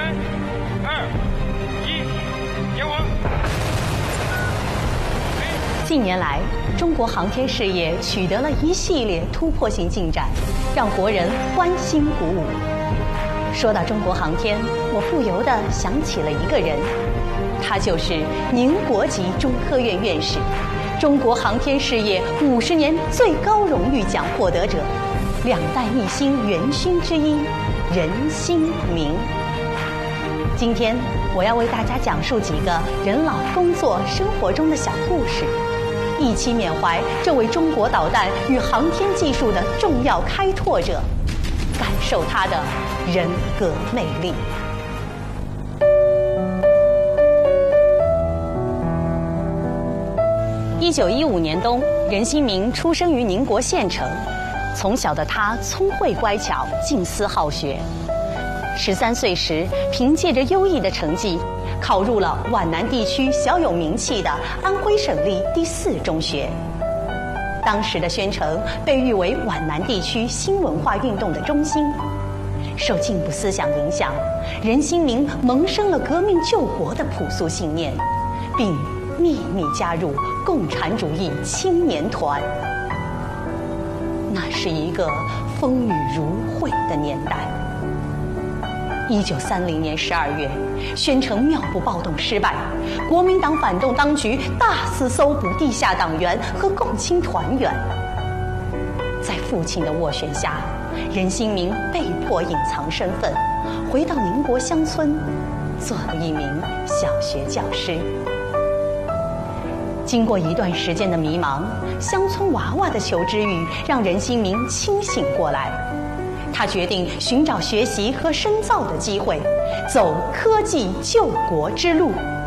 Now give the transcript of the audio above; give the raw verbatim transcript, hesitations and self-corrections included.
三、二、一，点火。 近年来，中国航天事业取得了一系列突破性进展，让国人欢欣鼓舞。说到中国航天，我不由得想起了一个人，他就是宁国级中科院院士，中国航天事业五十年最高荣誉奖获得者，两弹一星元勋之一任兴明。今天我要为大家讲述几个人老工作生活中的小故事，一起缅怀这位中国导弹与航天技术的重要开拓者，感受他的人格魅力。一九一五年冬，任兴明出生于宁国县城。从小的他聪慧乖巧，静思好学。十三岁时，凭借着优异的成绩，考入了皖南地区小有名气的安徽省立第四中学。当时的宣城被誉为皖南地区新文化运动的中心。受进步思想影响，任兴明萌生了革命救国的朴素信念，并秘密加入共产主义青年团。那是一个风雨如晦的年代。一九三零年十二月，宣城庙部暴动失败，国民党反动当局大肆搜捕地下党员和共青团员。在父亲的斡旋下，任兴明被迫隐藏身份，回到宁国乡村，做了一名小学教师。经过一段时间的迷茫，乡村娃娃的求知欲让任兴明清醒过来。他决定寻找学习和深造的机会，走科技救国之路。